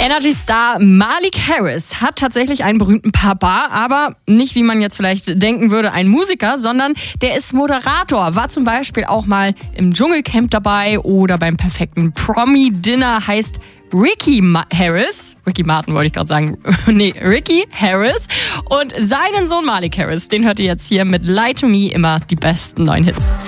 Energy-Star Malik Harris hat tatsächlich einen berühmten Papa, aber nicht, wie man jetzt vielleicht denken würde, ein Musiker, sondern der ist Moderator, war zum Beispiel auch mal im Dschungelcamp dabei oder beim perfekten Promi-Dinner, heißt Ricky Harris. Ricky Martin wollte ich gerade sagen. Nee, Ricky Harris. Und seinen Sohn Malik Harris, den hört ihr jetzt hier mit Lie to Me, immer die besten neuen Hits.